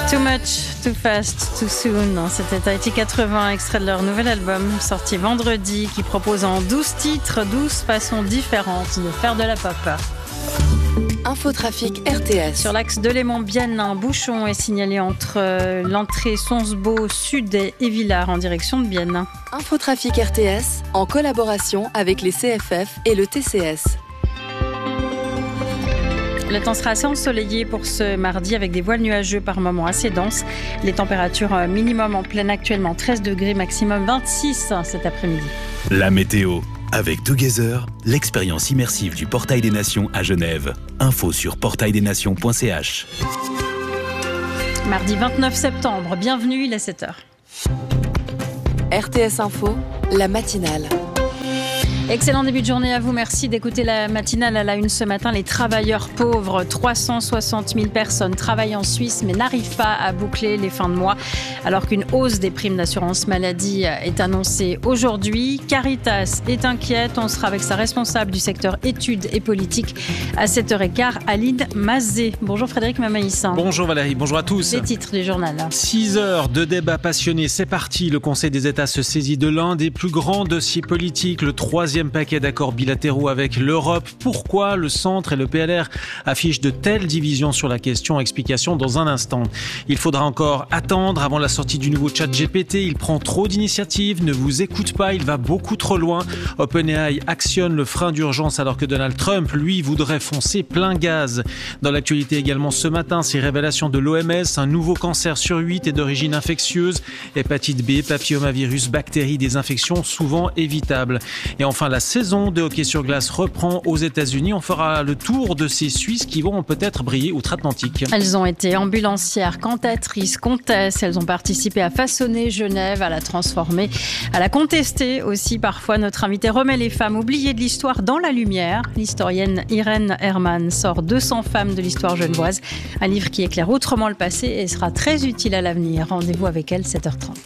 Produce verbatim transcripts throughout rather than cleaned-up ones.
Too Much, Too Fast, Too Soon. C'était Tahiti quatre-vingts, extrait de leur nouvel album sorti vendredi qui propose en douze titres, douze façons différentes de faire de la pop. Infotrafic R T S. Sur l'axe de Léman-Bienne, un bouchon est signalé entre l'entrée Sonsbeau Sud et Villars en direction de Bienne. Infotrafic R T S en collaboration avec les C F F et le T C S. Le temps sera assez ensoleillé pour ce mardi avec des voiles nuageux par moments assez denses. Les températures minimum en pleine actuellement treize degrés, maximum vingt-six cet après-midi. La météo avec Together, l'expérience immersive du Portail des Nations à Genève. Info sur portail des nations point c h. Mardi vingt-neuf septembre, bienvenue, il est sept heures. R T S Info, la matinale. Excellent début de journée à vous. Merci d'écouter la matinale à la une ce matin. Les travailleurs pauvres, trois cent soixante mille personnes travaillent en Suisse mais n'arrivent pas à boucler les fins de mois. Alors qu'une hausse des primes d'assurance maladie est annoncée aujourd'hui. Caritas est inquiète. On sera avec sa responsable du secteur études et politique à sept heures quinze, Aline Mazet. Bonjour Frédéric Mamaïs. Bonjour Valérie, bonjour à tous. Les titres du journal. six heures de débat passionné, c'est parti. Le Conseil des États se saisit de l'un des plus grands dossiers politiques, le troisième paquet d'accords bilatéraux avec l'Europe. Pourquoi le centre et le P L R affichent de telles divisions sur la question? Explication dans un instant. Il faudra encore attendre avant la sortie du nouveau chat G P T. Il prend trop d'initiatives, ne vous écoute pas, il va beaucoup trop loin. OpenAI actionne le frein d'urgence alors que Donald Trump, lui, voudrait foncer plein gaz. Dans l'actualité également ce matin, ces révélations de l'O M S, un nouveau cancer sur huit est d'origine infectieuse. Hépatite B, papillomavirus, bactéries, des infections souvent évitables. Et enfin, la saison de hockey sur glace reprend aux États-Unis. On fera le tour de ces Suisses qui vont peut-être briller outre-Atlantique. Elles ont été ambulancières, cantatrices, comtesses. Elles ont participé à façonner Genève, à la transformer, à la contester aussi. Parfois, notre invité remet les femmes oubliées de l'histoire dans la lumière. L'historienne Irène Herman sort deux cents femmes de l'histoire genevoise. Un livre qui éclaire autrement le passé et sera très utile à l'avenir. Rendez-vous avec elle, sept heures trente.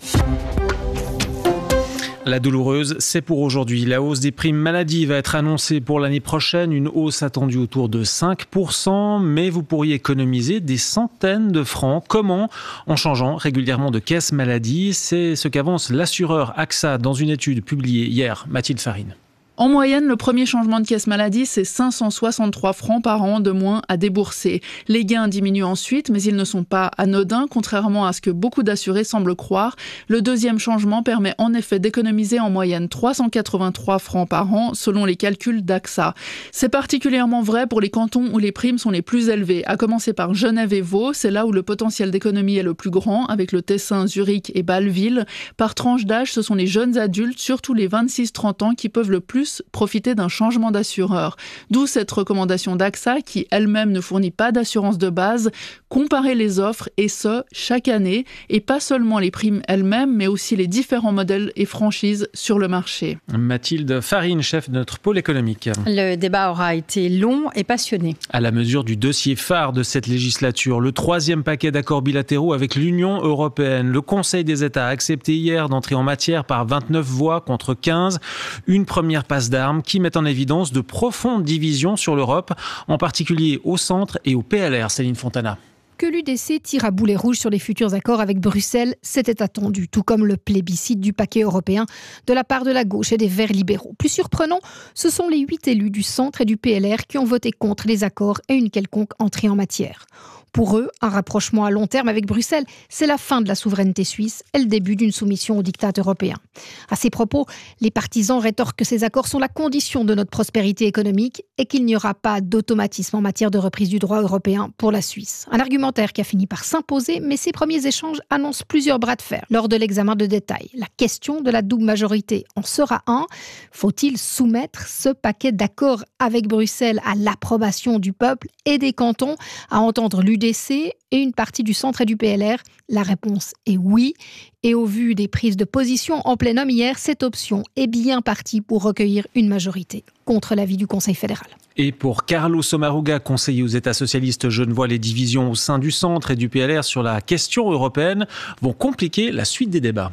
La douloureuse, c'est pour aujourd'hui. La hausse des primes maladie va être annoncée pour l'année prochaine. Une hausse attendue autour de cinq pour cent, mais vous pourriez économiser des centaines de francs. Comment? En changeant régulièrement de caisse maladie. C'est ce qu'avance l'assureur A X A dans une étude publiée hier. Mathilde Farine. En moyenne, le premier changement de caisse maladie, c'est cinq cent soixante-trois francs par an de moins à débourser. Les gains diminuent ensuite, mais ils ne sont pas anodins, contrairement à ce que beaucoup d'assurés semblent croire. Le deuxième changement permet en effet d'économiser en moyenne trois cent quatre-vingt-trois francs par an, selon les calculs d'A X A. C'est particulièrement vrai pour les cantons où les primes sont les plus élevées, à commencer par Genève et Vaud, c'est là où le potentiel d'économie est le plus grand, avec le Tessin, Zurich et Bâle-Ville. Par tranche d'âge, ce sont les jeunes adultes, surtout les vingt-six trente ans, qui peuvent le plus profiter d'un changement d'assureur. D'où cette recommandation d'A X A qui elle-même ne fournit pas d'assurance de base. Comparer les offres et ce, chaque année, et pas seulement les primes elles-mêmes, mais aussi les différents modèles et franchises sur le marché. Mathilde Farine, chef de notre pôle économique. Le débat aura été long et passionné. À la mesure du dossier phare de cette législature, le troisième paquet d'accords bilatéraux avec l'Union européenne. Le Conseil des États a accepté hier d'entrer en matière par vingt-neuf voix contre quinze. Une première passe d'armes qui met en évidence de profondes divisions sur l'Europe, en particulier au centre et au P L R. Céline Fontana. Que l'U D C tire à boulet rouge sur les futurs accords avec Bruxelles, c'était attendu, tout comme le plébiscite du paquet européen de la part de la gauche et des Verts libéraux. Plus surprenant, ce sont les huit élus du centre et du P L R qui ont voté contre les accords et une quelconque entrée en matière. Pour eux, un rapprochement à long terme avec Bruxelles, c'est la fin de la souveraineté suisse et le début d'une soumission au diktat européen. À ces propos, les partisans rétorquent que ces accords sont la condition de notre prospérité économique et qu'il n'y aura pas d'automatisme en matière de reprise du droit européen pour la Suisse. Un argumentaire qui a fini par s'imposer, mais ces premiers échanges annoncent plusieurs bras de fer. Lors de l'examen de détail, la question de la double majorité en sera un. Faut-il soumettre ce paquet d'accords avec Bruxelles à l'approbation du peuple et des cantons, à entendre l'U D C et une partie du centre et du P L R? La réponse est oui. Et au vu des prises de position en plénum hier, cette option est bien partie pour recueillir une majorité, contre l'avis du Conseil fédéral. Et pour Carlos Sommaruga, conseiller aux États socialistes genevois, les divisions au sein du centre et du P L R sur la question européenne vont compliquer la suite des débats.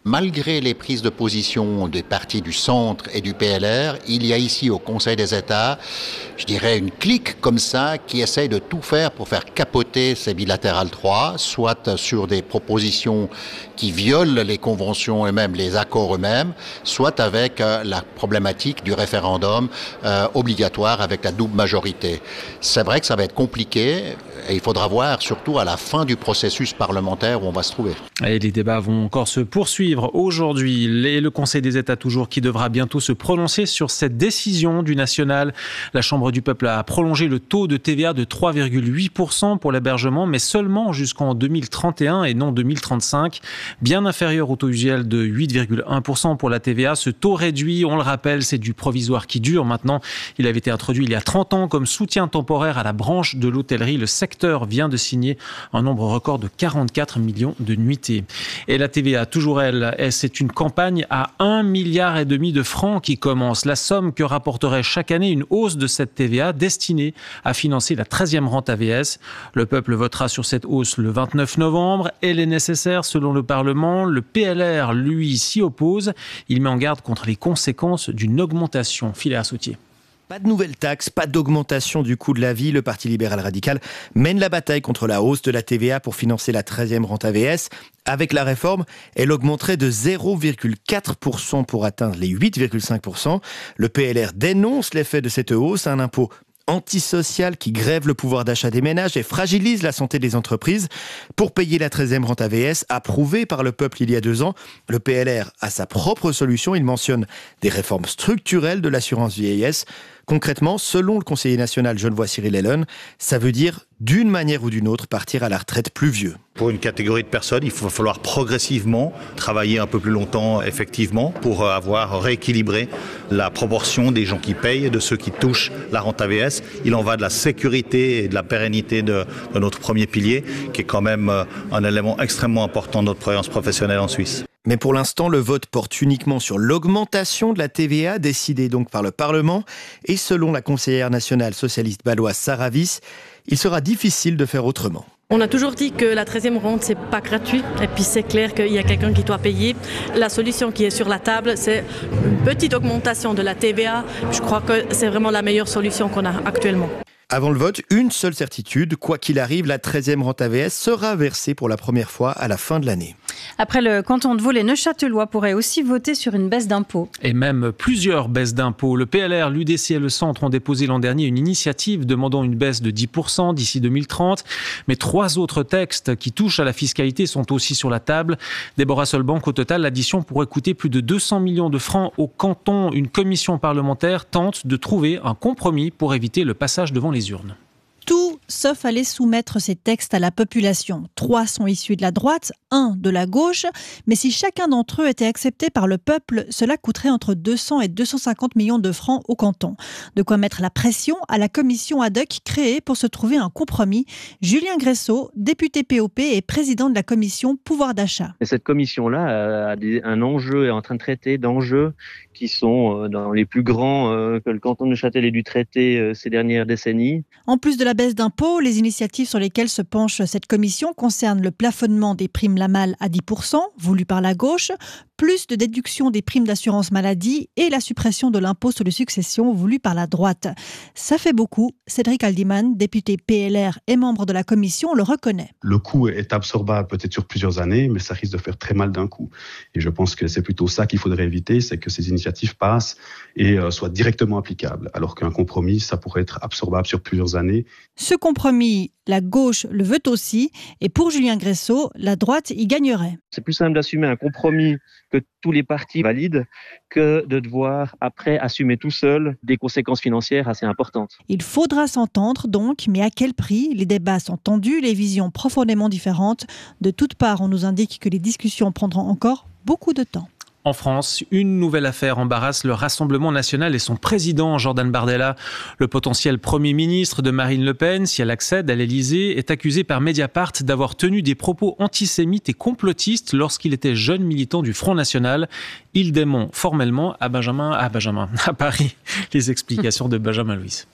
Malgré les prises de position des partis du centre et du P L R, il y a ici au Conseil des États, je dirais une clique comme ça qui essaye de tout faire pour faire capoter ces bilatérales trois, soit sur des propositions qui violent les conventions et même les accords eux-mêmes, soit avec euh, la problématique du référendum euh, obligatoire avec la double majorité. C'est vrai que ça va être compliqué et il faudra voir surtout à la fin du processus parlementaire où on va se trouver. Et les débats vont encore se poursuivre aujourd'hui. Le Conseil des États toujours qui devra bientôt se prononcer sur cette décision du national. La Chambre du peuple a prolongé le taux de T V A de trois virgule huit pour cent pour l'hébergement, mais seulement jusqu'en deux mille trente et un et non deux mille trente-cinq. Bien inférieur au taux usuel de huit virgule un pour cent pour la T V A. Ce taux réduit, on le rappelle, c'est du provisoire qui dure maintenant. Il avait été introduit il y a trente ans comme soutien temporaire à la branche de l'hôtellerie. Le secteur vient de signer un nombre record de quarante-quatre millions de nuitées. Et la T V A, toujours elle, c'est une campagne à un milliard et demi de francs qui commence. La somme que rapporterait chaque année une hausse de cette T V A destinée à financer la treizième rente A V S. Le peuple votera sur cette hausse le vingt-neuf novembre. Elle est nécessaire selon le Parlement. Le P L R, lui, s'y oppose. Il met en garde contre les conséquences d'une augmentation. Philéa Sautier. Pas de nouvelles taxes, pas d'augmentation du coût de la vie. Le Parti libéral radical mène la bataille contre la hausse de la T V A pour financer la treizième rente A V S. Avec la réforme, elle augmenterait de zéro virgule quatre pour cent pour atteindre les huit virgule cinq pour cent. Le P L R dénonce l'effet de cette hausse, un impôt antisocial qui grève le pouvoir d'achat des ménages et fragilise la santé des entreprises. Pour payer la treizième rente A V S, approuvée par le peuple il y a deux ans, le P L R a sa propre solution. Il mentionne des réformes structurelles de l'assurance vieillesse. Concrètement, selon le conseiller national genevois Cyril Ellen, ça veut dire d'une manière ou d'une autre partir à la retraite plus vieux. Pour une catégorie de personnes, il va falloir progressivement travailler un peu plus longtemps effectivement pour avoir rééquilibré la proportion des gens qui payent et de ceux qui touchent la rente A V S. Il en va de la sécurité et de la pérennité de, de notre premier pilier qui est quand même un élément extrêmement important de notre prévoyance professionnelle en Suisse. Mais pour l'instant, le vote porte uniquement sur l'augmentation de la T V A, décidée donc par le Parlement. Et selon la conseillère nationale socialiste bâloise Sarah Wyss, il sera difficile de faire autrement. On a toujours dit que la treizième rente, c'est pas gratuit. Et puis c'est clair qu'il y a quelqu'un qui doit payer. La solution qui est sur la table, c'est une petite augmentation de la T V A. Je crois que c'est vraiment la meilleure solution qu'on a actuellement. Avant le vote, une seule certitude, quoi qu'il arrive, la treizième rente A V S sera versée pour la première fois à la fin de l'année. Après le canton de Vaud, les Neuchâtelois pourraient aussi voter sur une baisse d'impôts. Et même plusieurs baisses d'impôts. Le P L R, l'U D C et le Centre ont déposé l'an dernier une initiative demandant une baisse de dix pour cent d'ici deux mille trente. Mais trois autres textes qui touchent à la fiscalité sont aussi sur la table. Déborah Solbank, au total, l'addition pourrait coûter plus de deux cents millions de francs au canton. Une commission parlementaire tente de trouver un compromis pour éviter le passage devant les urnes. Tout sauf aller soumettre ces textes à la population. Trois sont issus de la droite, un de la gauche. Mais si chacun d'entre eux était accepté par le peuple, cela coûterait entre deux cents et deux cent cinquante millions de francs au canton. De quoi mettre la pression à la commission ad hoc créée pour se trouver un compromis. Julien Gresseau, député P O P et président de la commission pouvoir d'achat. Et cette commission-là a des, un enjeu, est en train de traiter d'enjeux qui sont dans les plus grands euh, que le canton de Neuchâtel ait dû traiter euh, ces dernières décennies. En plus de la baisse d'impôts, les initiatives sur lesquelles se penche cette commission concernent le plafonnement des primes Lamal à dix pour cent, voulu par la gauche, plus de déduction des primes d'assurance maladie et la suppression de l'impôt sur les successions voulu par la droite. Ça fait beaucoup. Cédric Aldiman, député P L R et membre de la commission, le reconnaît. Le coût est absorbable peut-être sur plusieurs années, mais ça risque de faire très mal d'un coup. Et je pense que c'est plutôt ça qu'il faudrait éviter, c'est que ces initiatives passent et euh, soient directement applicables, alors qu'un compromis, ça pourrait être absorbable sur plusieurs années. Ce compromis, la gauche le veut aussi, et pour Julien Gresseau, la droite y gagnerait. C'est plus simple d'assumer un compromis que tous les partis valident que de devoir après assumer tout seul des conséquences financières assez importantes. Il faudra s'entendre donc, mais à quel prix? Les débats sont tendus, les visions profondément différentes. De toutes parts, on nous indique que les discussions prendront encore beaucoup de temps. En France, une nouvelle affaire embarrasse le Rassemblement national et son président, Jordan Bardella. Le potentiel Premier ministre de Marine Le Pen, si elle accède à l'Élysée, est accusé par Mediapart d'avoir tenu des propos antisémites et complotistes lorsqu'il était jeune militant du Front National. Il dément formellement à Benjamin, à Benjamin, à Paris, les explications de Benjamin Louis.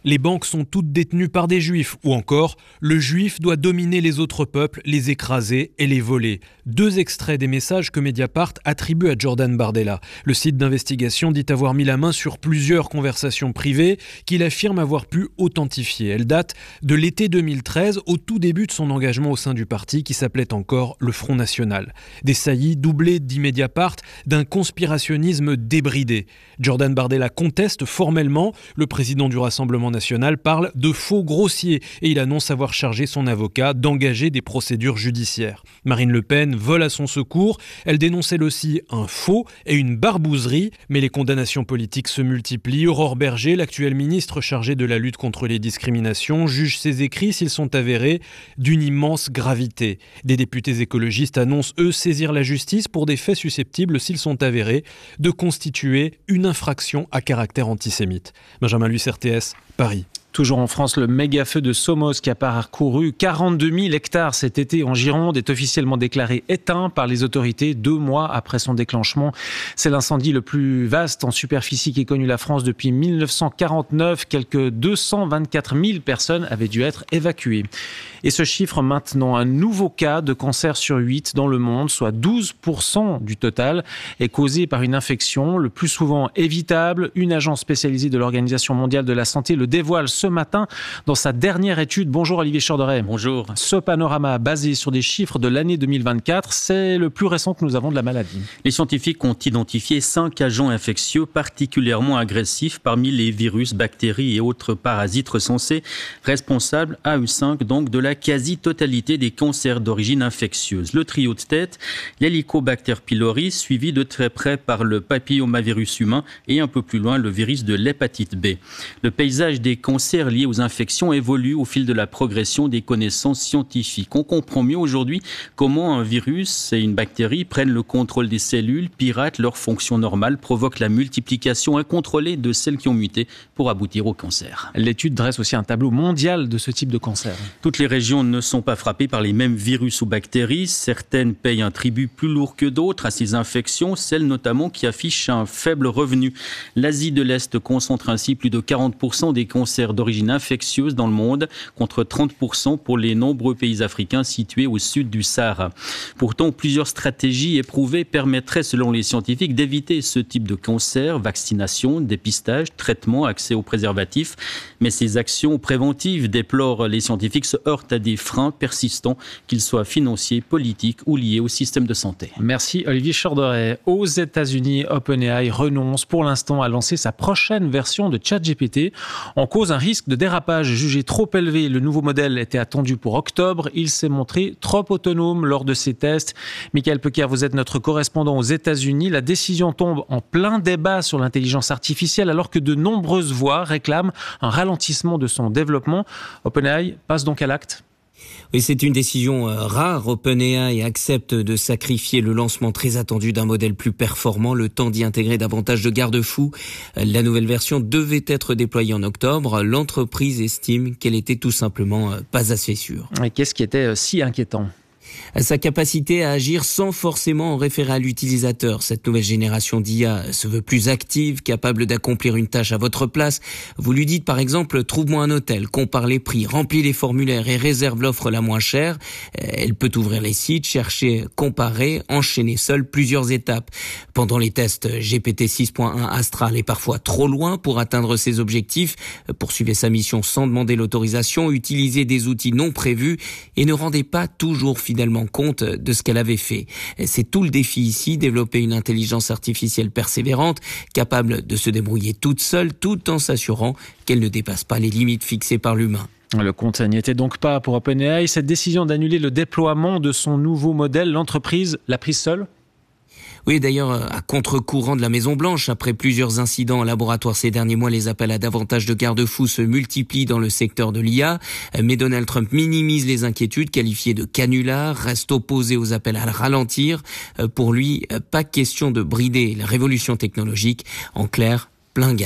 Les banques sont toutes détenues par des juifs, ou encore le juif doit dominer les autres peuples, les écraser et les voler. Deux extraits des messages que Mediapart attribue à Jordan Bardella. Le site d'investigation dit avoir mis la main sur plusieurs conversations privées qu'il affirme avoir pu authentifier. Elles datent de l'été deux mille treize, au tout début de son engagement au sein du parti qui s'appelait encore le Front National. Des saillies doublées, dit Mediapart, d'un conspirationnisme débridé. Jordan Bardella conteste formellement. Le président du Rassemblement national parle de faux grossiers et il annonce avoir chargé son avocat d'engager des procédures judiciaires. Marine Le Pen vole à son secours. Elle dénonce elle aussi un faux et une barbouzerie, mais les condamnations politiques se multiplient. Aurore Berger, l'actuelle ministre chargée de la lutte contre les discriminations, juge ses écrits, s'ils sont avérés, d'une immense gravité. Des députés écologistes annoncent, eux, saisir la justice pour des faits susceptibles, s'ils sont avérés, de constituer une infraction à caractère antisémite. Benjamin Luce, R T S, Paris. Toujours en France, le méga-feu de Somos qui a parcouru quarante-deux mille hectares cet été en Gironde est officiellement déclaré éteint par les autorités deux mois après son déclenchement. C'est l'incendie le plus vaste en superficie qu'ait connu la France depuis mille neuf cent quarante-neuf. Quelques deux cent vingt-quatre mille personnes avaient dû être évacuées. Et ce chiffre maintenant, un nouveau cas de cancer sur huit dans le monde, soit douze pour cent du total, est causé par une infection, le plus souvent évitable. Une agence spécialisée de l'Organisation mondiale de la santé le dévoile ce matin dans sa dernière étude. Bonjour Olivier Chorderet. Bonjour. Ce panorama basé sur des chiffres de l'année deux mille vingt-quatre, c'est le plus récent que nous avons de la maladie. Les scientifiques ont identifié cinq agents infectieux particulièrement agressifs parmi les virus, bactéries et autres parasites recensés, responsables à eux cinq donc de la quasi-totalité des cancers d'origine infectieuse. Le trio de tête, l'Helicobacter pylori, suivi de très près par le papillomavirus humain et un peu plus loin le virus de l'hépatite B. Le paysage des cancers liés aux infections évolue au fil de la progression des connaissances scientifiques. On comprend mieux aujourd'hui comment un virus et une bactérie prennent le contrôle des cellules, piratent leur fonction normale, provoquent la multiplication incontrôlée de celles qui ont muté pour aboutir au cancer. L'étude dresse aussi un tableau mondial de ce type de cancer. Toutes les régions ne sont pas frappées par les mêmes virus ou bactéries. Certaines payent un tribut plus lourd que d'autres à ces infections, celles notamment qui affichent un faible revenu. L'Asie de l'Est concentre ainsi plus de quarante pour cent des cancers d'origine infectieuse dans le monde, contre trente pour cent pour les nombreux pays africains situés au sud du Sahara. Pourtant, plusieurs stratégies éprouvées permettraient, selon les scientifiques, d'éviter ce type de cancer: vaccination, dépistage, traitement, accès aux préservatifs. Mais ces actions préventives, déplorent les scientifiques, se heurtent à des freins persistants, qu'ils soient financiers, politiques ou liés au système de santé. Merci Olivier Chorderet. Aux États-Unis, OpenAI renonce pour l'instant à lancer sa prochaine version de ChatGPT. En cause, un risque de dérapage jugé trop élevé. Le nouveau modèle était attendu pour octobre. Il s'est montré trop autonome lors de ses tests. Michael Pecker, vous êtes notre correspondant aux États-Unis. La décision tombe en plein débat sur l'intelligence artificielle alors que de nombreuses voix réclament un ralentissement de son développement. OpenAI passe donc à l'acte. Oui, c'est une décision rare. OpenAI accepte de sacrifier le lancement très attendu d'un modèle plus performant, le temps d'y intégrer davantage de garde-fous. La nouvelle version devait être déployée en octobre. L'entreprise estime qu'elle était tout simplement pas assez sûre. Et qu'est-ce qui était si inquiétant ? Sa capacité à agir sans forcément en référer à l'utilisateur. Cette nouvelle génération d'I A se veut plus active, capable d'accomplir une tâche à votre place. Vous lui dites par exemple « Trouve-moi un hôtel, compare les prix, remplis les formulaires et réserve l'offre la moins chère ». Elle peut ouvrir les sites, chercher, comparer, enchaîner seule plusieurs étapes. Pendant les tests, G P T six point un Astra allait parfois trop loin pour atteindre ses objectifs, poursuivait sa mission sans demander l'autorisation, utilisait des outils non prévus et ne rendait pas toujours fidèlement compte de ce qu'elle avait fait. C'est tout le défi ici, développer une intelligence artificielle persévérante, capable de se débrouiller toute seule, tout en s'assurant qu'elle ne dépasse pas les limites fixées par l'humain. Le compte n'y était donc pas pour OpenAI. Cette décision d'annuler le déploiement de son nouveau modèle, l'entreprise l'a prise seule ? Oui, d'ailleurs, à contre-courant de la Maison-Blanche, après plusieurs incidents en laboratoire ces derniers mois, les appels à davantage de garde-fous se multiplient dans le secteur de l'I A. Mais Donald Trump minimise les inquiétudes, qualifiées de canulars, reste opposé aux appels à le ralentir. Pour lui, pas question de brider la révolution technologique. En clair, plein gaz.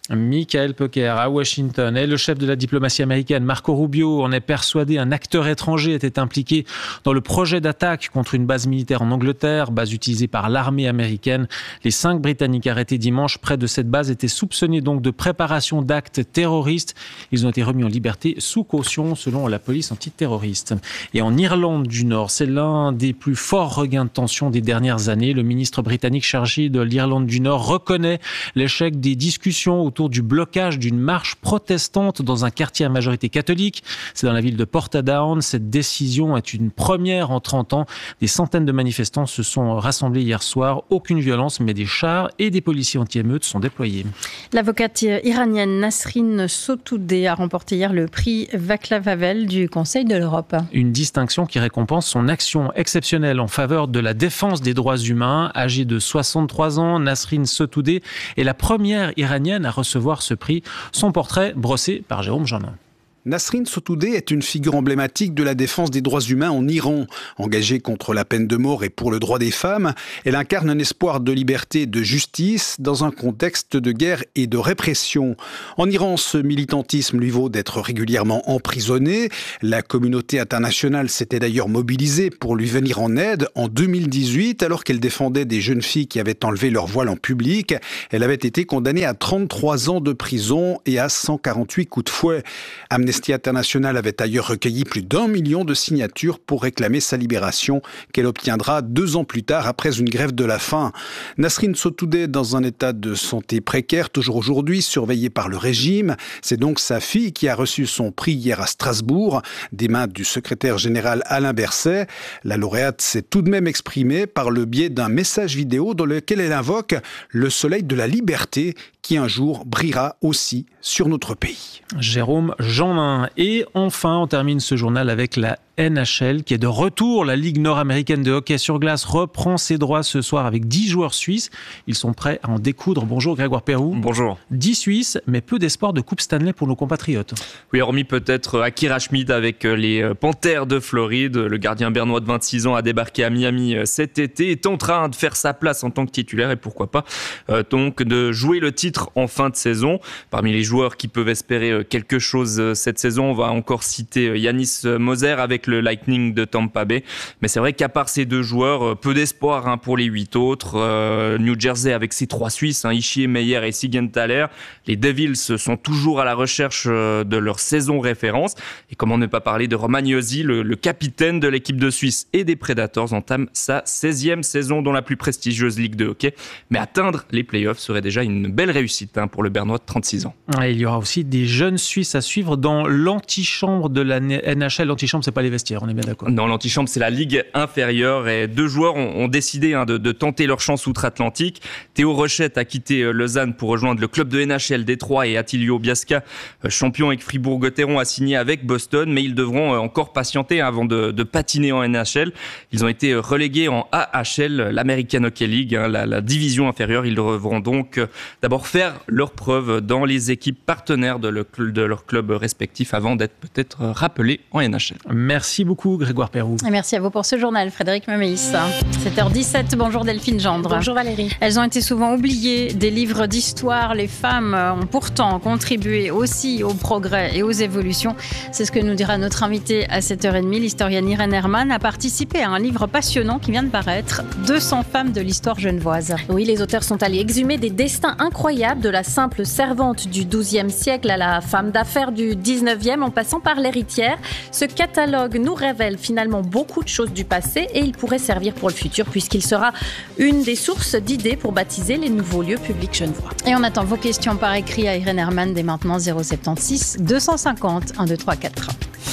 Michael Pecker à Washington. Et le chef de la diplomatie américaine, Marco Rubio, en est persuadé. Un acteur étranger était impliqué dans le projet d'attaque contre une base militaire en Angleterre, base utilisée par l'armée américaine. Les cinq Britanniques arrêtés dimanche près de cette base étaient soupçonnés donc de préparation d'actes terroristes. Ils ont été remis en liberté sous caution selon la police antiterroriste. Et en Irlande du Nord, c'est l'un des plus forts regains de tension des dernières années. Le ministre britannique chargé de l'Irlande du Nord reconnaît l'échec des discussions autour du blocage d'une marche protestante dans un quartier à majorité catholique. C'est dans la ville de Portadown. Cette décision est une première en trente ans. Des centaines de manifestants se sont rassemblés hier soir. Aucune violence, mais des chars et des policiers anti-émeutes sont déployés. L'avocate iranienne Nasrin Sotoudeh a remporté hier le prix Václav Havel du Conseil de l'Europe. Une distinction qui récompense son action exceptionnelle en faveur de la défense des droits humains. Âgée de soixante-trois ans, Nasrin Sotoudeh est la première iranienne à recevoir ce prix. Son portrait brossé par Jérôme Jeannin. Nasrin Sotoudeh est une figure emblématique de la défense des droits humains en Iran. Engagée contre la peine de mort et pour le droit des femmes, elle incarne un espoir de liberté et de justice dans un contexte de guerre et de répression. En Iran, ce militantisme lui vaut d'être régulièrement emprisonnée. La communauté internationale s'était d'ailleurs mobilisée pour lui venir en aide en deux mille dix-huit, alors qu'elle défendait des jeunes filles qui avaient enlevé leur voile en public. Elle avait été condamnée à trente-trois ans de prison et à cent quarante-huit coups de fouet. Amnesty International avait ailleurs recueilli plus d'un million de signatures pour réclamer sa libération, qu'elle obtiendra deux ans plus tard après une grève de la faim. Nasrin Sotoudeh, dans un état de santé précaire, toujours aujourd'hui surveillée par le régime. C'est donc sa fille qui a reçu son prix hier à Strasbourg, des mains du secrétaire général Alain Berset. La lauréate s'est tout de même exprimée par le biais d'un message vidéo dans lequel elle invoque le soleil de la liberté qui un jour brillera aussi sur notre pays. Jérôme Jeannin. Et enfin, on termine ce journal avec la N H L qui est de retour. La Ligue nord-américaine de hockey sur glace reprend ses droits ce soir avec dix joueurs suisses. Ils sont prêts à en découdre. Bonjour Grégoire Perroux. Bonjour. dix Suisses, mais peu d'espoir de Coupe Stanley pour nos compatriotes. Oui, hormis peut-être Akira Schmid avec les Panthers de Floride. Le gardien bernois de vingt-six ans a débarqué à Miami cet été, est en train de faire sa place en tant que titulaire et pourquoi pas euh, donc de jouer le titre en fin de saison. Parmi les joueurs qui peuvent espérer quelque chose cette saison, on va encore citer Yanis Moser avec le Lightning de Tampa Bay. Mais c'est vrai qu'à part ces deux joueurs, peu d'espoir hein, pour les huit autres. Euh, New Jersey avec ses trois Suisses, hein, Ishii, Meyer et Siegenthaler. Les Devils sont toujours à la recherche de leur saison référence. Et comment ne pas parler de Romagnosi, le, le capitaine de l'équipe de Suisse et des Predators, entame sa seizième saison dans la plus prestigieuse ligue de hockey. Mais atteindre les playoffs serait déjà une belle réussite hein, pour le Bernois de trente-six ans. Et il y aura aussi des jeunes Suisses à suivre dans l'antichambre de la N H L. L'antichambre, c'est pas les vestiaires, on est bien d'accord. Non, l'antichambre, c'est la ligue inférieure et deux joueurs ont, ont décidé hein, de, de tenter leur chance outre-Atlantique. Théo Rochette a quitté Lausanne pour rejoindre le club de N H L Détroit et Attilio Biasca, champion avec Fribourg-Gotteron, a signé avec Boston, mais ils devront encore patienter avant de, de patiner en N H L. Ils ont été relégués en A H L, l'American Hockey League, hein, la, la division inférieure. Ils devront donc d'abord faire leurs preuves dans les équipes partenaires de, le, de leur club respectif avant d'être peut-être rappelés en N H L. Merci beaucoup Grégoire Perroux. Et merci à vous pour ce journal, Frédéric Memeis. sept heures dix-sept, bonjour Delphine Gendre. Bonjour Valérie. Elles ont été souvent oubliées des livres d'histoire. Les femmes ont pourtant contribué aussi au progrès et aux évolutions. C'est ce que nous dira notre invitée à sept heures trente. L'historienne Irène Herman a participé à un livre passionnant qui vient de paraître, deux cents femmes de l'histoire genevoise. Oui, les auteurs sont allés exhumer des destins incroyables de la simple servante du douzième siècle à la femme d'affaires du dix-neuvième en passant par l'héritière. Ce catalogue nous révèle finalement beaucoup de choses du passé et il pourrait servir pour le futur puisqu'il sera une des sources d'idées pour baptiser les nouveaux lieux publics genevois. Et on attend vos questions par écrit à Irène Herman dès maintenant zéro soixante-seize deux cent cinquante un deux trois quatre.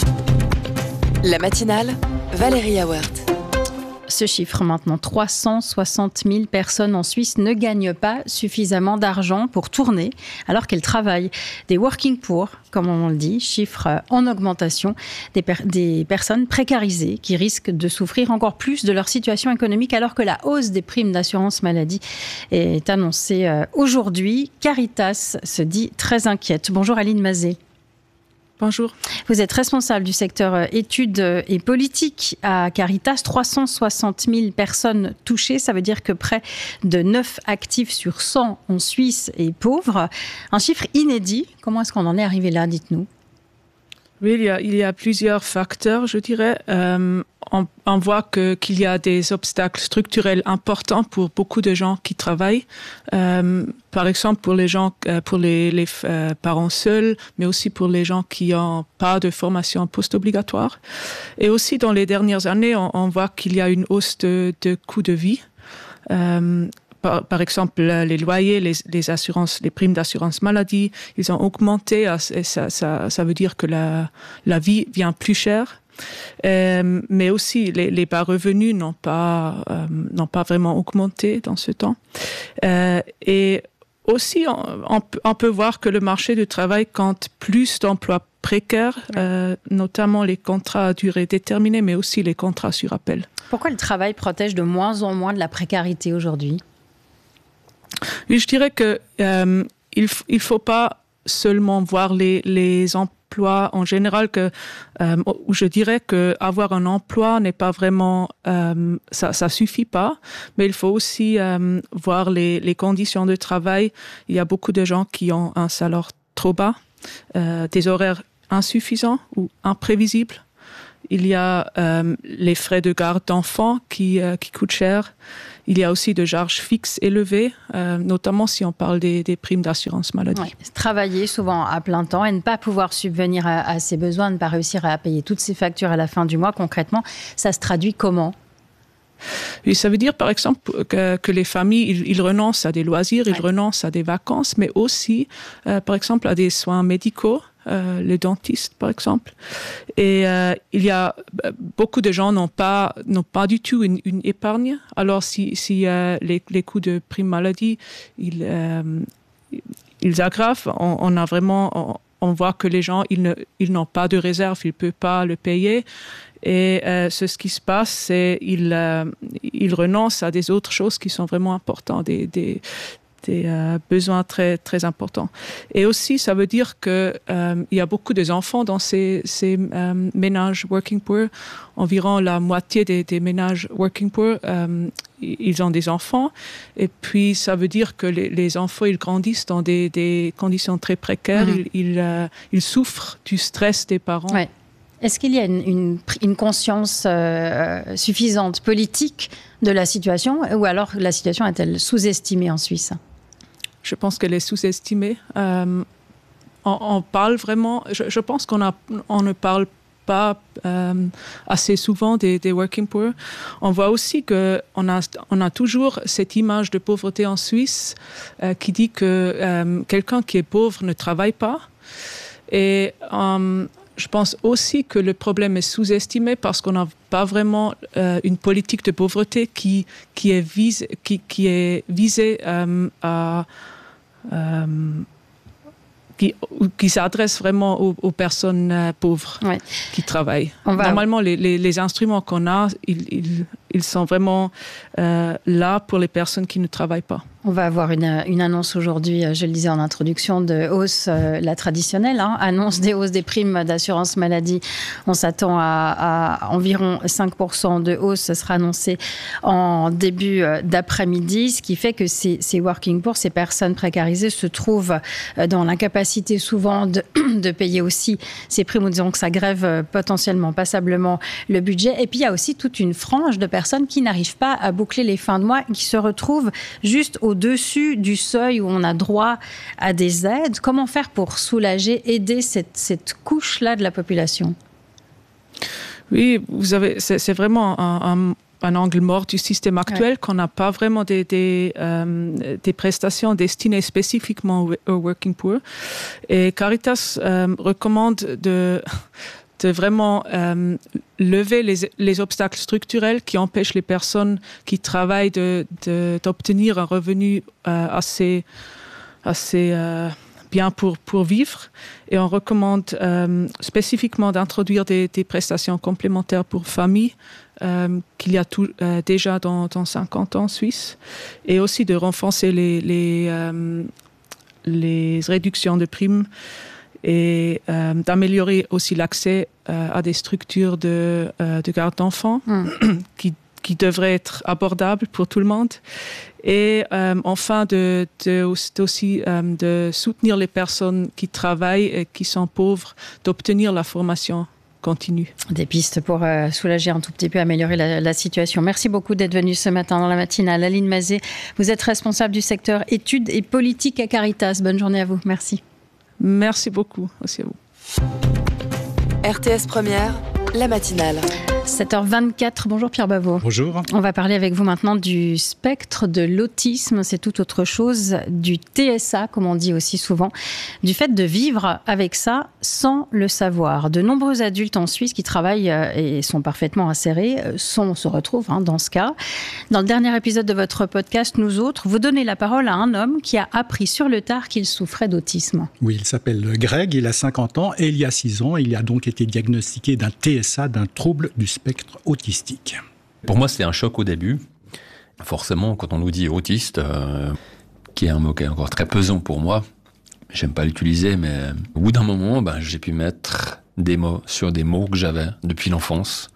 La matinale, Valérie Awert. Ce chiffre maintenant, trois cent soixante mille personnes en Suisse ne gagnent pas suffisamment d'argent pour tourner alors qu'elles travaillent. Des working poor, comme on le dit, chiffre en augmentation, des, per- des personnes précarisées qui risquent de souffrir encore plus de leur situation économique alors que la hausse des primes d'assurance maladie est annoncée aujourd'hui. Caritas se dit très inquiète. Bonjour Aline Mazet. Bonjour. Vous êtes responsable du secteur études et politique à Caritas. trois cent soixante mille personnes touchées. Ça veut dire que près de neuf actifs sur cent en Suisse est pauvre. Un chiffre inédit. Comment est-ce qu'on en est arrivé là, dites-nous? Oui, il y a, il y a plusieurs facteurs, je dirais. Euh, on, on voit que, qu'il y a des obstacles structurels importants pour beaucoup de gens qui travaillent. Euh, par exemple, pour les gens, pour les, les euh, parents seuls, mais aussi pour les gens qui n'ont pas de formation post-obligatoire. Et aussi, dans les dernières années, on, on voit qu'il y a une hausse de, de coûts de vie. Euh, Par, par exemple, les loyers, les, les assurances, les primes d'assurance maladie, ils ont augmenté. Et ça, ça, ça veut dire que la, la vie vient plus chère. Euh, mais aussi, les, les bas revenus n'ont pas, euh, n'ont pas vraiment augmenté dans ce temps. Euh, et aussi, on, on, on peut voir que le marché du travail compte plus d'emplois précaires, euh, notamment les contrats à durée déterminée, mais aussi les contrats sur appel. Pourquoi le travail protège de moins en moins de la précarité aujourd'hui ? Oui, je dirais que euh, il il faut pas seulement voir les les emplois en général, que euh, je dirais que avoir un emploi n'est pas vraiment euh, ça ça suffit pas, mais il faut aussi euh, voir les les conditions de travail. Il y a beaucoup de gens qui ont un salaire trop bas, euh, des horaires insuffisants ou imprévisibles. Il y a euh, les frais de garde d'enfants qui euh, qui coûtent cher. Il y a aussi des charges fixes élevées, euh, notamment si on parle des, des primes d'assurance maladie. Ouais. Travailler souvent à plein temps et ne pas pouvoir subvenir à, à ses besoins, ne pas réussir à payer toutes ses factures à la fin du mois, concrètement, ça se traduit comment ? Oui, ça veut dire, par exemple, que, que les familles, ils, ils renoncent à des loisirs, ouais. ils renoncent à des vacances, mais aussi, euh, par exemple, à des soins médicaux. Euh, les dentistes, par exemple. Et euh, il y a beaucoup de gens n'ont pas n'ont pas du tout une, une épargne. Alors si si euh, les les coûts de prime maladie ils euh, ils aggravent, on, on a vraiment on, on voit que les gens ils ne ils n'ont pas de réserve, ils peuvent pas le payer. Et euh, ce, ce qui se passe, c'est ils euh, ils renoncent à des autres choses qui sont vraiment importantes, des des des euh, besoins très très importants. Et aussi, ça veut dire que euh, il y a beaucoup d'enfants dans ces ces euh, ménages working poor. Environ la moitié des, des ménages working poor, euh, ils ont des enfants. Et puis, ça veut dire que les, les enfants, ils grandissent dans des, des conditions très précaires. Mm-hmm. Ils ils, euh, ils souffrent du stress des parents. Ouais. Est-ce qu'il y a une, une, une conscience euh, suffisante politique de la situation, ou alors la situation est-elle sous-estimée en Suisse ? Je pense qu'elle est sous-estimée. Euh, on, on parle vraiment... Je, je pense qu'on a, on ne parle pas euh, assez souvent des, des working poor. On voit aussi qu'on a, on a toujours cette image de pauvreté en Suisse euh, qui dit que euh, quelqu'un qui est pauvre ne travaille pas. Et... Euh, Je pense aussi que le problème est sous-estimé parce qu'on n'a pas vraiment euh, une politique de pauvreté qui, qui est visée, qui, qui est visée euh, à... Euh, qui, qui s'adresse vraiment aux, aux personnes euh, pauvres ouais. qui travaillent. On va... Normalement, les, les, les instruments qu'on a, ils, ils, ils sont vraiment euh, là pour les personnes qui ne travaillent pas. On va avoir une, une annonce aujourd'hui, je le disais en introduction, de hausse, euh, la traditionnelle, hein, annonce des hausses des primes d'assurance maladie. On s'attend à, à environ cinq pour cent de hausse. Ce sera annoncé en début d'après-midi, ce qui fait que ces, ces working poor, ces personnes précarisées, se trouvent dans l'incapacité souvent de, de payer aussi ces primes. Nous disons que ça grève potentiellement, passablement le budget. Et puis, il y a aussi toute une frange de personnes qui n'arrivent pas à boucler les fins de mois, qui se retrouvent juste au au-dessus du seuil où on a droit à des aides. Comment faire pour soulager, aider cette, cette couche-là de la population ? Oui, vous avez, c'est, c'est vraiment un, un, un angle mort du système actuel, ouais. qu'on n'a pas vraiment des, des, euh, des prestations destinées spécifiquement aux, aux working poor. Et Caritas euh, recommande de... de vraiment euh, lever les, les obstacles structurels qui empêchent les personnes qui travaillent de, de, d'obtenir un revenu euh, assez, assez euh, bien pour, pour vivre. Et on recommande euh, spécifiquement d'introduire des, des prestations complémentaires pour familles euh, qu'il y a tout, euh, déjà dans, dans cinquante ans en Suisse. Et aussi de renforcer les, les, euh, les réductions de primes. et euh, d'améliorer aussi l'accès euh, à des structures de, euh, de garde d'enfants mm. qui, qui devraient être abordables pour tout le monde. Et euh, enfin, de, de, aussi euh, de soutenir les personnes qui travaillent et qui sont pauvres, d'obtenir la formation continue. Des pistes pour euh, soulager un tout petit peu, améliorer la, la situation. Merci beaucoup d'être venu ce matin dans la matinale. Aline Mazet, vous êtes responsable du secteur études et politique à Caritas. Bonne journée à vous. Merci. Merci beaucoup. Aussi à vous. R T S Première, la matinale. sept heures vingt-quatre, bonjour Pierre Bavot. Bonjour. On va parler avec vous maintenant du spectre de l'autisme, c'est tout autre chose, du T S A, comme on dit aussi souvent, du fait de vivre avec ça sans le savoir. De nombreux adultes en Suisse qui travaillent et sont parfaitement insérés sont, se retrouvent hein, dans ce cas. Dans le dernier épisode de votre podcast, Nous autres, vous donnez la parole à un homme qui a appris sur le tard qu'il souffrait d'autisme. Oui, il s'appelle Greg, il a cinquante ans et il y a six ans, il a donc été diagnostiqué d'un T S A, d'un trouble du spectre autistique. Pour moi, c'est un choc au début. Forcément, quand on nous dit autiste, euh, qui est un mot qui est encore très pesant pour moi, j'aime pas l'utiliser, mais au bout d'un moment, ben, j'ai pu mettre des mots sur des mots que j'avais depuis l'enfance.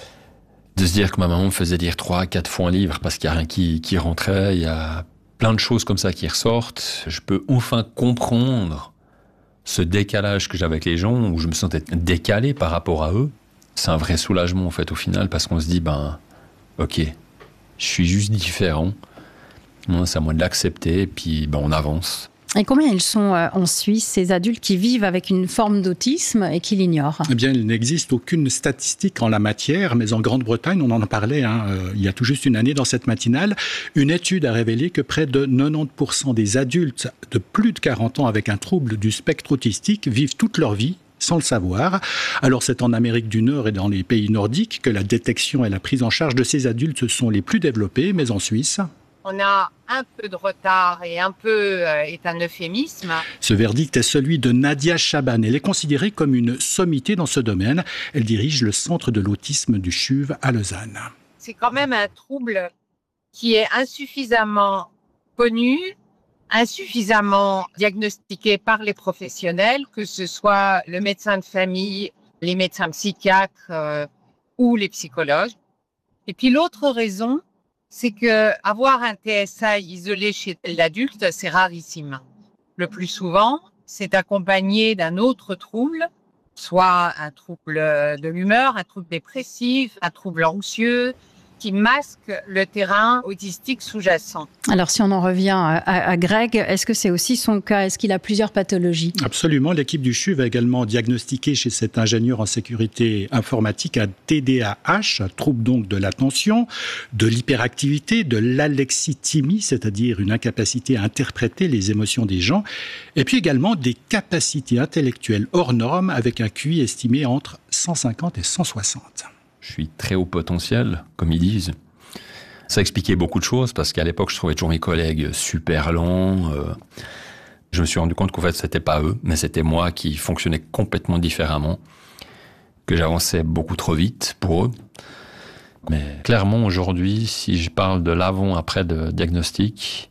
De se dire que ma maman me faisait lire trois, quatre fois un livre parce qu'il n'y a rien qui, qui rentrait, il y a plein de choses comme ça qui ressortent. Je peux enfin comprendre ce décalage que j'avais avec les gens, où je me sentais décalé par rapport à eux. C'est un vrai soulagement, en fait, au final, parce qu'on se dit, ben, ok, je suis juste différent. Moi, c'est à moi de l'accepter, et puis ben, on avance. Et combien ils sont euh, en Suisse, ces adultes qui vivent avec une forme d'autisme et qui l'ignorent ? Eh bien, il n'existe aucune statistique en la matière, mais en Grande-Bretagne, on en a parlé hein, euh, il y a tout juste une année dans cette matinale, une étude a révélé que près de quatre-vingt-dix pour cent des adultes de plus de quarante ans avec un trouble du spectre autistique vivent toute leur vie sans le savoir. Alors c'est en Amérique du Nord et dans les pays nordiques que la détection et la prise en charge de ces adultes sont les plus développées, mais en Suisse... On a un peu de retard et un peu euh, est un euphémisme. Ce verdict est celui de Nadia Chaban. Elle est considérée comme une sommité dans ce domaine. Elle dirige le centre de l'autisme du CHUV à Lausanne. C'est quand même un trouble qui est insuffisamment connu, insuffisamment diagnostiqué par les professionnels, que ce soit le médecin de famille, les médecins psychiatres euh, ou les psychologues. Et puis l'autre raison, c'est que avoir un T S A isolé chez l'adulte, c'est rarissime. Le plus souvent, c'est accompagné d'un autre trouble, soit un trouble de l'humeur, un trouble dépressif, un trouble anxieux, qui masque le terrain autistique sous-jacent. Alors, si on en revient à, à Greg, est-ce que c'est aussi son cas ? Est-ce qu'il a plusieurs pathologies ? Absolument. L'équipe du CHUV a également diagnostiqué chez cet ingénieur en sécurité informatique un T D A H, trouble donc de l'attention, de l'hyperactivité, de l'alexithymie, c'est-à-dire une incapacité à interpréter les émotions des gens, et puis également des capacités intellectuelles hors normes avec un Q I estimé entre cent cinquante et cent soixante. Je suis très haut potentiel, comme ils disent. Ça expliquait beaucoup de choses, parce qu'à l'époque, je trouvais toujours mes collègues super lents. Euh, je me suis rendu compte qu'en fait, c'était pas eux, mais c'était moi qui fonctionnais complètement différemment, que j'avançais beaucoup trop vite pour eux. Mais clairement, aujourd'hui, si je parle de l'avant-après de diagnostic,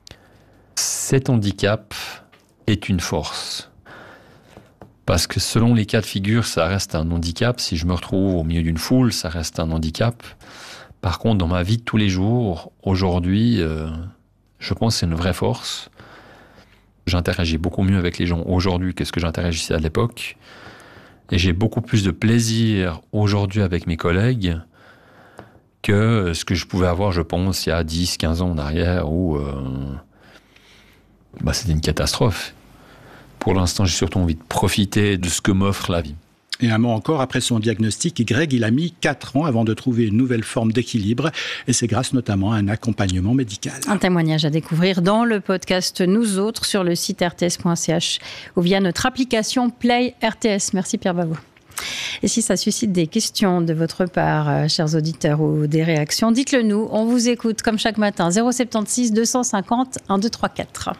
cet handicap est une force. Parce que selon les cas de figure, ça reste un handicap. Si je me retrouve au milieu d'une foule, ça reste un handicap. Par contre, dans ma vie de tous les jours, aujourd'hui, euh, je pense que c'est une vraie force. J'interagis beaucoup mieux avec les gens aujourd'hui que ce que j'interagissais à l'époque. Et j'ai beaucoup plus de plaisir aujourd'hui avec mes collègues que ce que je pouvais avoir, je pense, il y a dix, quinze ans en arrière où euh, bah, c'était une catastrophe. Pour l'instant, j'ai surtout envie de profiter de ce que m'offre la vie. Et un mot encore, après son diagnostic, Greg, il a mis quatre ans avant de trouver une nouvelle forme d'équilibre. Et c'est grâce notamment à un accompagnement médical. Un témoignage à découvrir dans le podcast Nous autres sur le site r t s point c h ou via notre application Play R T S. Merci Pierre Bavot. Et si ça suscite des questions de votre part, euh, chers auditeurs, ou des réactions, dites-le nous. On vous écoute comme chaque matin. zéro sept six deux cent cinquante un deux trois quatre.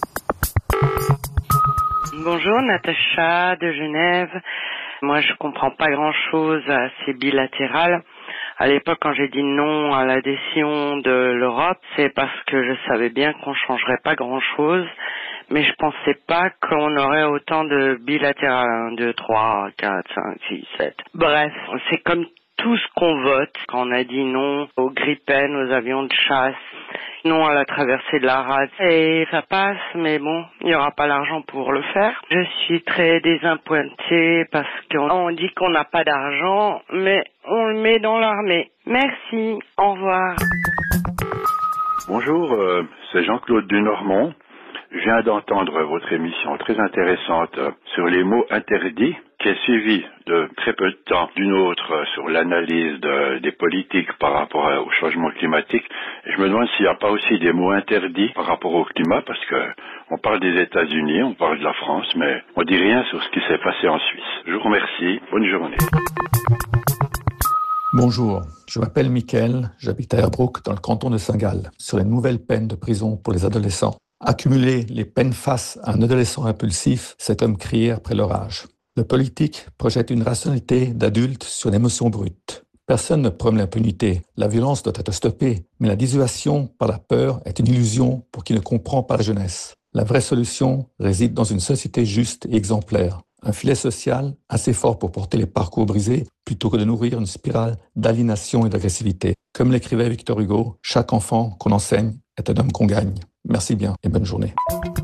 Bonjour, Natacha de Genève. Moi, je comprends pas grand-chose à ces bilatérales. À l'époque, quand j'ai dit non à l'adhésion de l'Europe, c'est parce que je savais bien qu'on changerait pas grand-chose. mais je pensais pas qu'on aurait autant de bilatérales. un, deux, trois, quatre, cinq, six, sept. Bref, c'est comme tout ce qu'on vote. Quand on a dit non aux Gripen, aux avions de chasse, non à la traversée de la rade. Et ça passe, mais bon, il n'y aura pas l'argent pour le faire. Je suis très désappointée parce qu'on dit qu'on n'a pas d'argent, mais on le met dans l'armée. Merci, au revoir. Bonjour, euh, c'est Jean-Claude Dunormand. Je viens d'entendre votre émission très intéressante sur les mots interdits, qui est suivie de très peu de temps d'une autre sur l'analyse de, des politiques par rapport au changement climatique. Et je me demande s'il n'y a pas aussi des mots interdits par rapport au climat, parce que on parle des États-Unis, on parle de la France, mais on dit rien sur ce qui s'est passé en Suisse. Je vous remercie. Bonne journée. Bonjour, je m'appelle Mickaël, j'habite à Herbrook dans le canton de Saint-Gall, sur les nouvelles peines de prison pour les adolescents. Accumuler les peines face à un adolescent impulsif, c'est comme crier après l'orage. Le politique projette une rationalité d'adulte sur l'émotion brute. Personne ne prône l'impunité. La violence doit être stoppée, mais la dissuasion par la peur est une illusion pour qui ne comprend pas la jeunesse. La vraie solution réside dans une société juste et exemplaire. Un filet social assez fort pour porter les parcours brisés plutôt que de nourrir une spirale d'aliénation et d'agressivité. Comme l'écrivait Victor Hugo, chaque enfant qu'on enseigne est un homme qu'on gagne. Merci bien et bonne journée.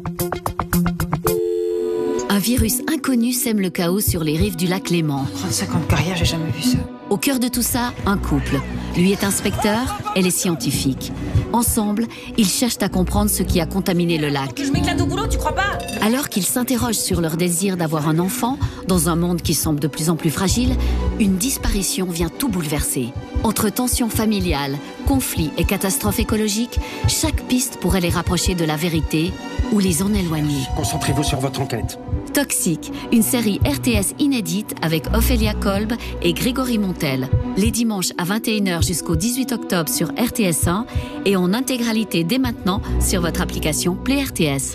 Un virus inconnu sème le chaos sur les rives du lac Léman. trente-cinq ans de carrière, j'ai jamais vu ça. Au cœur de tout ça, un couple. Lui est inspecteur, elle est scientifique. Ensemble, ils cherchent à comprendre ce qui a contaminé le lac. Je m'éclate au boulot, tu crois pas? Alors qu'ils s'interrogent sur leur désir d'avoir un enfant, dans un monde qui semble de plus en plus fragile, une disparition vient tout bouleverser. Entre tensions familiales, conflits et catastrophes écologiques, chaque piste pourrait les rapprocher de la vérité ou les en éloigner. Concentrez-vous sur votre enquête. Toxique, une série R T S inédite avec Ophélia Kolb et Grégory Montel. Les dimanches à vingt et une heures jusqu'au dix-huit octobre sur R T S un et en intégralité dès maintenant sur votre application Play R T S.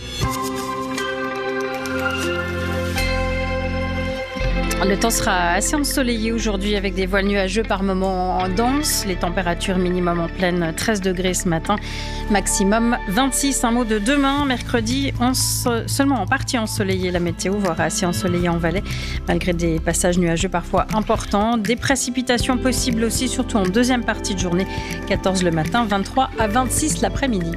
Le temps sera assez ensoleillé aujourd'hui avec des voiles nuageux par moments denses. Les températures minimum en pleine treize degrés ce matin, maximum vingt-six. Un mot de demain, mercredi, on se... seulement en partie ensoleillé la météo, voire assez ensoleillé en Valais, malgré des passages nuageux parfois importants. Des précipitations possibles aussi, surtout en deuxième partie de journée, quatorze le matin, vingt-trois à vingt-six l'après-midi.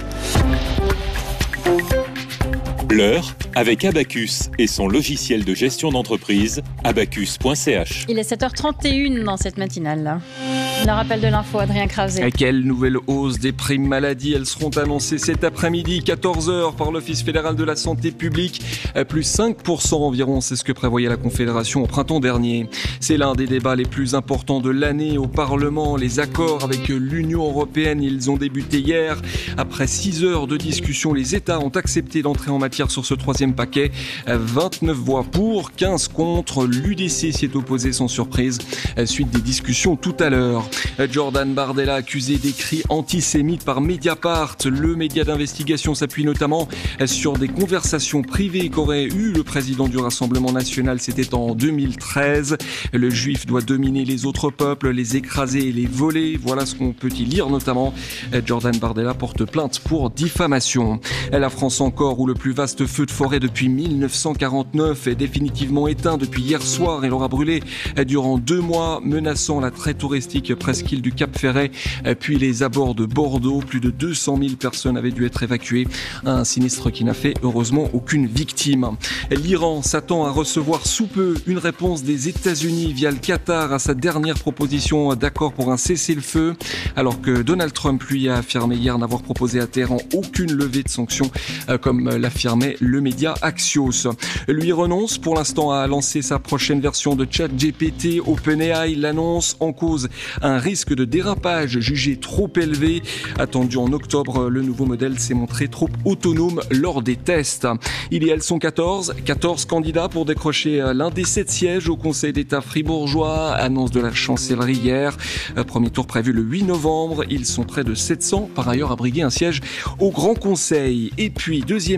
L'heure avec Abacus et son logiciel de gestion d'entreprise, abacus point c h. Il est sept heures trente et une dans cette matinale. Le rappel de l'info, Adrien Krause. Quelle nouvelle hausse des primes maladie? Elles seront annoncées cet après-midi, quatorze heures, par l'Office fédéral de la santé publique. Plus cinq pour cent environ, c'est ce que prévoyait la Confédération au printemps dernier. C'est l'un des débats les plus importants de l'année au Parlement. Les accords avec l'Union européenne, ils ont débuté hier. Après six heures de discussion, les États ont accepté d'entrer en matière sur ce troisième paquet. vingt-neuf voix pour, quinze contre. L'U D C s'y est opposé sans surprise, suite des discussions tout à l'heure. Jordan Bardella accusé d'écrits antisémites par Mediapart. Le média d'investigation s'appuie notamment sur des conversations privées qu'aurait eu le président du Rassemblement national. C'était en deux mille treize. Le juif doit dominer les autres peuples, les écraser et les voler. Voilà ce qu'on peut y lire notamment. Jordan Bardella porte plainte pour diffamation. La France encore, où le plus vaste feu de forêt depuis mille neuf cent quarante-neuf est définitivement éteint depuis hier soir. Il aura brûlé durant deux mois, menaçant la très touristique presqu'île du Cap-Ferret, puis les abords de Bordeaux. Plus de deux cent mille personnes avaient dû être évacuées. Un sinistre qui n'a fait heureusement aucune victime. L'Iran s'attend à recevoir sous peu une réponse des États-Unis via le Qatar à sa dernière proposition d'accord pour un cessez-le-feu, alors que Donald Trump lui a affirmé hier n'avoir proposé à Téhéran aucune levée de sanctions, comme l'affirmait le média Axios. Lui renonce pour l'instant à lancer sa prochaine version de ChatGPT. OpenAI l'annonce, en cause un risque de dérapage jugé trop élevé. Attendu en octobre, le nouveau modèle s'est montré trop autonome lors des tests. Il et elles sont quatorze, quatorze candidats pour décrocher l'un des sept sièges au Conseil d'État fribourgeois. Annonce de la chancellerie hier. Premier tour prévu le huit novembre. Ils sont près de sept cents par ailleurs à briguer un siège au Grand Conseil. Et puis, deuxième match de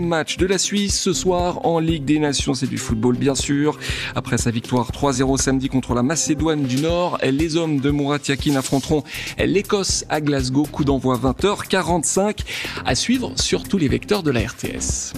la Suisse ce soir en Ligue des Nations. C'est du football bien sûr. Après sa victoire trois zéro samedi contre la Macédoine du Nord, les hommes de Murat Yakin affronteront l'Écosse à Glasgow. Coup d'envoi vingt heures quarante-cinq. À suivre sur tous les vecteurs de la R T S.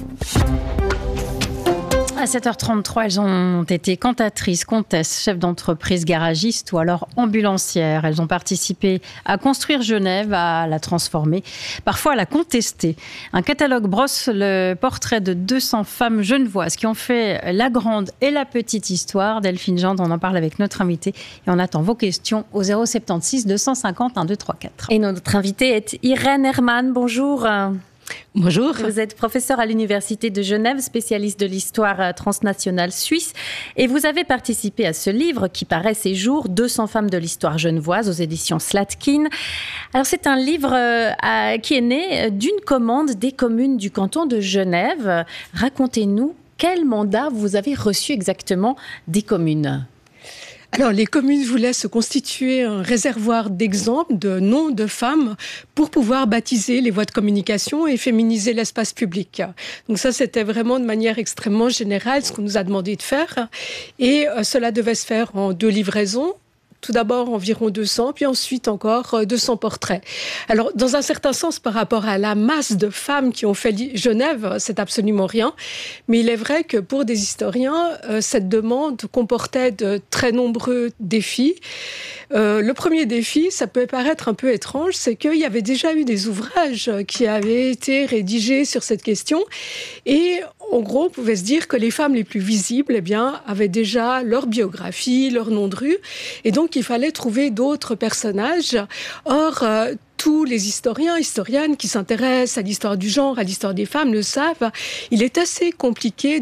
À sept heures trente-trois, elles ont été cantatrices, comtesses, chefs d'entreprise, garagistes ou alors ambulancières. Elles ont participé à construire Genève, à la transformer, parfois à la contester. Un catalogue brosse le portrait de deux cents femmes genevoises qui ont fait la grande et la petite histoire. Delphine Gendre, on en parle avec notre invité et on attend vos questions au zéro soixante-seize deux cent cinquante un deux trois quatre. Et notre invitée est Irène Herman. Bonjour. Bonjour. Vous êtes professeur à l'Université de Genève, spécialiste de l'histoire transnationale suisse. Et vous avez participé à ce livre qui paraît ces jours, deux cents femmes de l'histoire genevoise aux éditions Slatkin. Alors c'est un livre euh, qui est né d'une commande des communes du canton de Genève. Racontez-nous quel mandat vous avez reçu exactement des communes. Alors, les communes voulaient se constituer un réservoir d'exemples, de noms de femmes pour pouvoir baptiser les voies de communication et féminiser l'espace public. Donc ça, c'était vraiment de manière extrêmement générale ce qu'on nous a demandé de faire. Et euh, cela devait se faire en deux livraisons. Tout d'abord environ deux cents, puis ensuite encore deux cents portraits. Alors, dans un certain sens, par rapport à la masse de femmes qui ont fait Genève, c'est absolument rien. Mais il est vrai que pour des historiens, euh, cette demande comportait de très nombreux défis. Euh, le premier défi, ça peut paraître un peu étrange, c'est qu'il y avait déjà eu des ouvrages qui avaient été rédigés sur cette question. Et en gros, on pouvait se dire que les femmes les plus visibles, eh bien, avaient déjà leur biographie, leur nom de rue. Et donc, il fallait trouver d'autres personnages. Or, euh, tous les historiens, historiennes qui s'intéressent à l'histoire du genre, à l'histoire des femmes le savent, il est assez compliqué